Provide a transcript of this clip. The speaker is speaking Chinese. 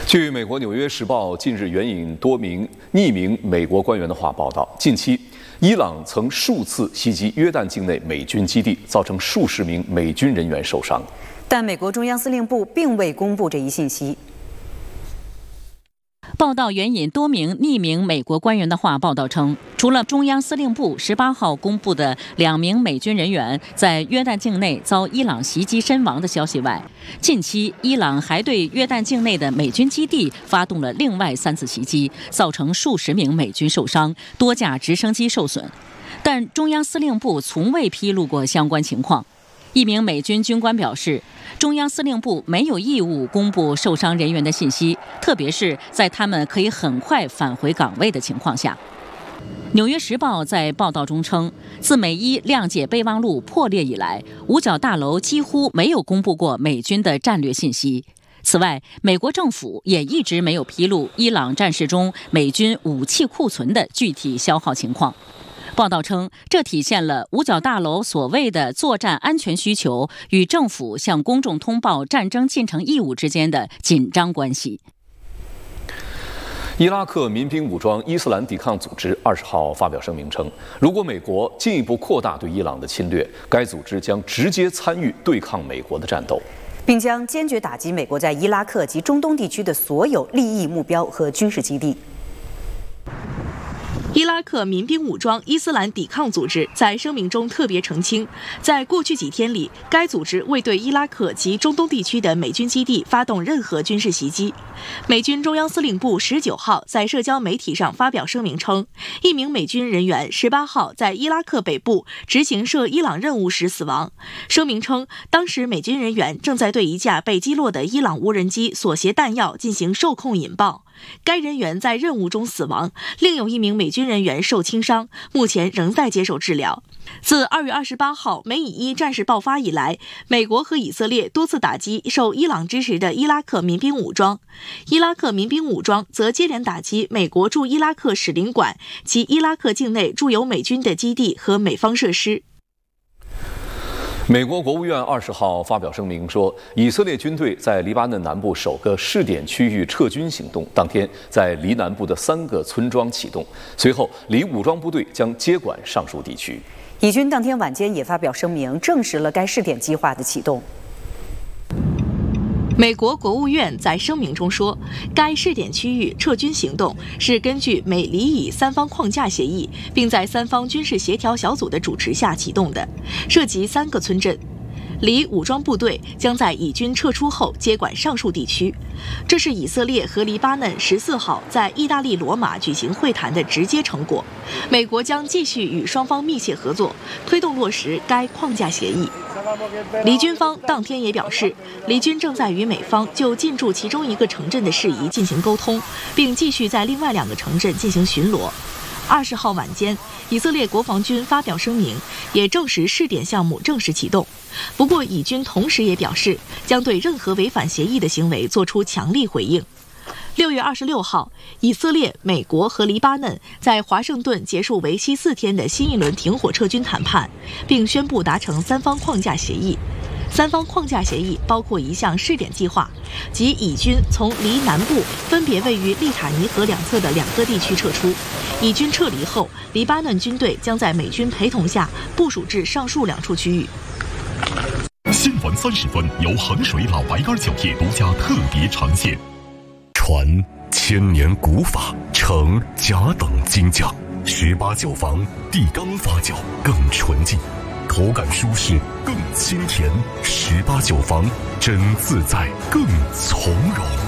据美国《纽约时报》近日援引多名匿名美国官员的话报道，近期伊朗曾数次袭击约旦境内美军基地，造成数十名美军人员受伤。 但美国中央司令部并未公布这一信息。 报道援引多名匿名美国官员的话报道称，除了中央司令部18号公布的2名美军人员在约旦境内遭伊朗袭击身亡的消息外，近期伊朗还对约旦境内的美军基地发动了另外3次袭击，造成数十名美军受伤，多架直升机受损。但中央司令部从未披露过相关情况。一名美军军官表示，中央司令部没有义务公布受伤人员的信息，特别是在他们可以很快返回岗位的情况下。《纽约时报》在报道中称，自美伊谅解备忘录破裂以来，五角大楼几乎没有公布过美军的战略信息。此外，美国政府也一直没有披露伊朗战事中美军武器库存的具体消耗情况。报道称，这体现了五角大楼所谓的作战安全需求与政府向公众通报战争进程义务之间的紧张关系。 伊拉克民兵武装伊斯兰抵抗组织20号发表声明称，如果美国进一步扩大对伊朗的侵略，该组织将直接参与对抗美国的战斗， 并将坚决打击美国在伊拉克及中东地区的所有利益目标和军事基地。 伊拉克民兵武装伊斯兰抵抗组织在声明中特别澄清，在过去几天里，该组织未对伊拉克及中东地区的美军基地发动任何军事袭击。美军中央司令部19号在社交媒体上发表声明称，一名美军人员18号在伊拉克北部执行涉伊朗任务时死亡。声明称，当时美军人员正在对一架被击落的伊朗无人机所携弹药进行受控引爆。该人员在任务中死亡，另有一名美军人员受轻伤，目前仍在接受治疗。自2月28号美以伊战事爆发以来，美国和以色列多次打击受伊朗支持的伊拉克民兵武装。伊拉克民兵武装则接连打击美国驻伊拉克使领馆及伊拉克境内驻有美军的基地和美方设施。 美国国务院20号发表声明说，以色列军队在黎巴嫩南部首个试点区域撤军行动当天，在黎南部的3个村庄启动，随后黎武装部队将接管上述地区。 以军当天晚间也发表声明，证实了该试点计划的启动。 美国国务院在声明中说，该试点区域撤军行动是根据美黎以3方框架协议，并在3方军事协调小组的主持下启动的，涉及3个村镇。黎武装部队将在以军撤出后接管上述地区，这是以色列和黎巴嫩14号在意大利罗马举行会谈的直接成果。美国将继续与双方密切合作，推动落实该框架协议。黎军方当天也表示，黎军正在与美方就进驻其中一个城镇的事宜进行沟通，并继续在另外2个城镇进行巡逻。20号晚间，以色列国防军发表声明，也证实试点项目正式启动。不过，以军同时也表示，将对任何违反协议的行为作出强力回应。6月26号，以色列、美国和黎巴嫩在华盛顿结束为期4天的新一轮停火撤军谈判，并宣布达成3方框架协议。3方框架协议包括一项试点计划，即以军从黎南部分别位于利塔尼河两侧的2个地区撤出。以军撤离后，黎巴嫩军队将在美军陪同下部署至上述2处区域。 新闻30分由衡水老白干酒业独家特别呈现。传千年古法，承甲等精匠，18酒坊地缸发酵更纯净，口感舒适更清甜，18酒坊真自在更从容。